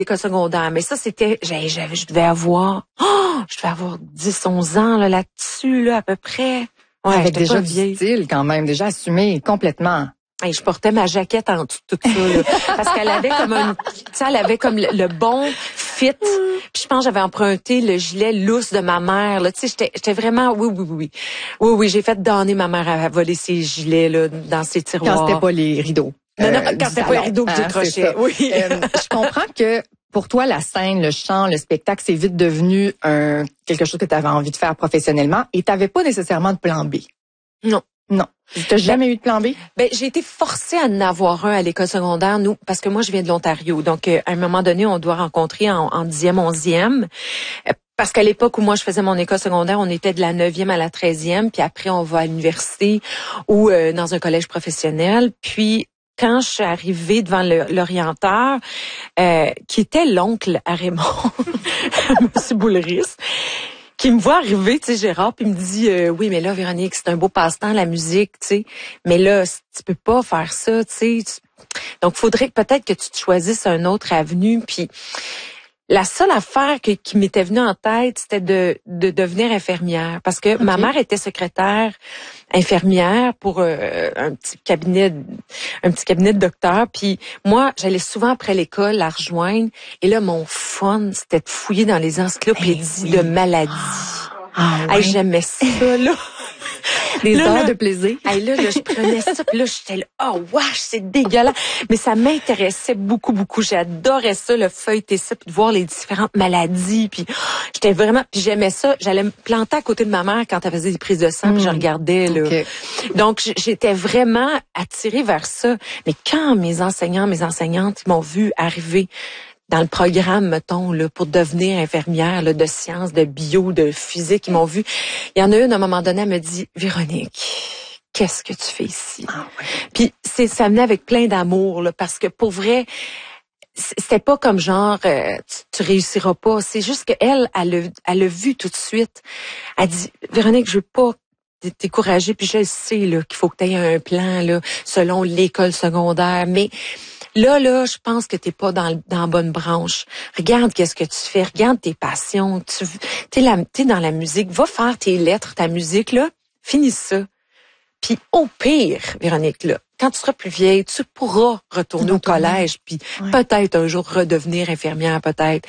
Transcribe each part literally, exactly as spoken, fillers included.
l'école secondaire. Mais ça, c'était, j'avais, j'avais, je devais avoir, oh, je devais avoir dix, onze ans, là, là-dessus, là, à peu près. Ouais, avec déjà du style, quand même, déjà assumé complètement. Et je portais ma jaquette en dessous de tout ça, là, parce qu'elle avait comme un, tu sais, elle avait comme le, le bon fit. Puis je pense que j'avais emprunté le gilet lousse de ma mère, là. Tu sais, j'étais, j'étais vraiment, oui, oui, oui, oui, oui, oui, j'ai fait donner ma mère à voler ses gilets là dans ses tiroirs. Quand c'était pas les rideaux. Non, non, euh, quand c'était pas les rideaux que hein, j'écrochais. Oui. Euh, je comprends que pour toi, la scène, le chant, le spectacle, c'est vite devenu un quelque chose que tu avais envie de faire professionnellement et tu n'avais pas nécessairement de plan B. Non. Non. Tu n'as jamais ben, eu de plan B? Ben, j'ai été forcée à en avoir un à l'école secondaire, nous, parce que moi, je viens de l'Ontario. Donc, euh, à un moment donné, on doit rencontrer en, en dixième, onzième. Euh, parce qu'à l'époque où moi, je faisais mon école secondaire, on était de la neuvième à la treizième. Puis après, on va à l'université ou euh, dans un collège professionnel. Puis, quand je suis arrivée devant le, l'orienteur, euh, qui était l'oncle à Raymond, Monsieur Boulris, qui me voit arriver, tu sais, Gérard, puis me dit euh, oui, mais là, Véronique, c'est un beau passe-temps, la musique, tu sais, mais là, tu peux pas faire ça, tu sais. Donc, faudrait peut-être que tu te choisisses un autre avenue, puis la seule affaire que, qui m'était venue en tête, c'était de, de devenir infirmière. Parce que okay. ma mère était secrétaire infirmière pour euh, un petit cabinet, un petit cabinet de docteur. Puis moi, j'allais souvent après l'école la rejoindre. Et là, mon fun, c'était de fouiller dans les encyclopédies hey, oui. de maladies. Ah, hey, oui. J'aimais ça, là. Des là, heures là, de plaisir. Hey, là, là, je prenais ça, puis là, j'étais là, oh, wesh, c'est dégueulasse. Mais ça m'intéressait beaucoup, beaucoup. J'adorais ça, le feuilleter ça, puis de voir les différentes maladies. Puis j'étais vraiment, puis j'aimais ça. J'allais me planter à côté de ma mère quand elle faisait des prises de sang, mmh. puis je regardais, là. Okay. Donc, j'étais vraiment attirée vers ça. Mais quand mes enseignants, mes enseignantes, ils m'ont vu arriver dans le programme, mettons, là, pour devenir infirmière, là, de sciences, de bio, de physique, ils m'ont vu. Il y en a une, à un moment donné, elle me dit, Véronique, qu'est-ce que tu fais ici? Ah, ouais. Puis c'est, ça venait avec plein d'amour, là, parce que pour vrai, c'était pas comme genre, euh, tu, tu réussiras pas. C'est juste qu'elle, elle a, elle a vu tout de suite. Elle dit, Véronique, je veux pas t'es découragée, puis je sais, là, qu'il faut que tu aies un plan, là, selon l'école secondaire, mais Là, là, je pense que t'es pas dans, dans la bonne branche. Regarde qu'est-ce que tu fais. Regarde tes passions. Tu t'es, la, t'es dans la musique. Va faire tes lettres, ta musique, là. Finis ça. Puis au pire, Véronique, là, quand tu seras plus vieille, tu pourras retourner au collège, puis ouais. peut-être un jour redevenir infirmière, peut-être.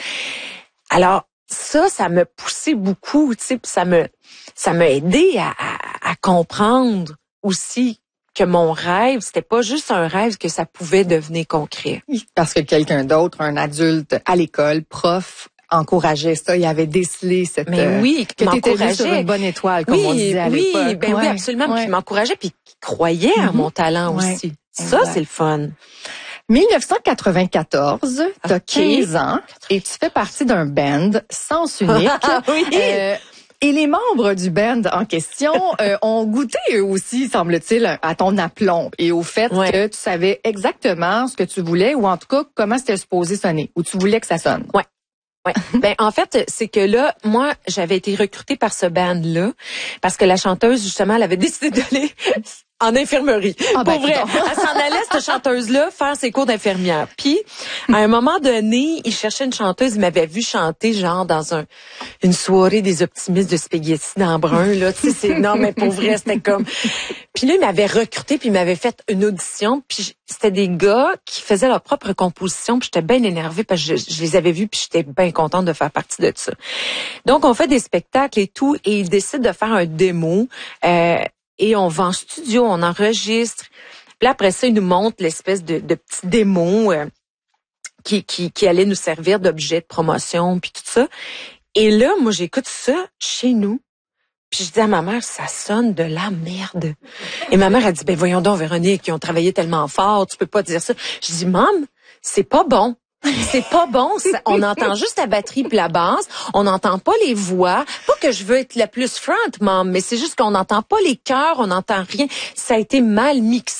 Alors, ça, ça m'a poussé beaucoup, tu sais, puis ça me, ça m'a aidé à, à, à comprendre aussi que mon rêve, c'était pas juste un rêve, que ça pouvait devenir concret. Parce que quelqu'un d'autre, un adulte à l'école, prof, encourageait ça, il avait décelé cette mais oui, que t'étais sur une bonne étoile, comme oui, on disait à oui, l'époque. Ben ouais. oui, absolument, ouais. puis il m'encourageait, puis il croyait mm-hmm. à mon talent ouais. aussi. Ça, exact. C'est le fun. dix-neuf cent quatre-vingt-quatorze, t'as okay. quinze ans et tu fais partie d'un band Sens Unique. oui. Euh, Et les membres du band en question euh, ont goûté eux aussi, semble-t-il, à ton aplomb et au fait ouais. que tu savais exactement ce que tu voulais ou en tout cas comment c'était supposé sonner ou tu voulais que ça sonne. Ouais. Ouais. Ben en fait, c'est que là, moi, j'avais été recrutée par ce band-là parce que la chanteuse justement, elle avait décidé d'aller en infirmerie. Ah ben, pour vrai, elle s'en allait cette chanteuse-là faire ses cours d'infirmière. Puis à un moment donné, il cherchait une chanteuse, il m'avait vu chanter genre dans un une soirée des optimistes de spaghetti dans brun là, tu sais c'est non mais pour vrai, c'était comme puis là, il m'avait recruté puis il m'avait fait une audition, puis c'était des gars qui faisaient leur propre composition, puis j'étais bien énervée parce que je, je les avais vus puis j'étais bien contente de faire partie de ça. Donc on fait des spectacles et tout et ils décident de faire un démo euh, et on va en studio, on enregistre. Puis là, après ça, ils nous montrent l'espèce de, de petit démo euh, qui, qui, qui allait nous servir d'objet de promotion, puis tout ça. Et là, moi, j'écoute ça chez nous. Puis je dis à ma mère, ça sonne de la merde. Et ma mère a dit, ben voyons donc, Véronique, ils ont travaillé tellement fort, tu peux pas dire ça. Je dis, Maman, c'est pas bon. C'est pas bon, ça, on entend juste la batterie puis la basse, on n'entend pas les voix. Pas que je veux être la plus front, maman, mais c'est juste qu'on n'entend pas les chœurs, on n'entend rien. Ça a été mal mixé.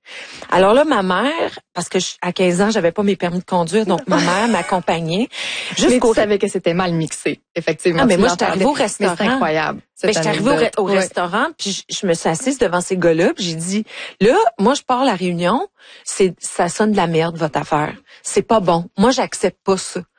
Alors là, ma mère, parce que je, à quinze ans, j'avais pas mes permis de conduire, donc ma mère m'accompagnait. Mais tu savais que c'était mal mixé, effectivement. Ah, mais moi, j'étais arrivée au restaurant. Mais c'est incroyable. Mais j'étais arrivée au, re- au ouais. restaurant, puis je, je me suis assise devant ces gars-là, puis j'ai dit, là, moi, je pars à la réunion, c'est, ça sonne de la merde, votre affaire. C'est pas bon. Moi, j'accepte pas ça.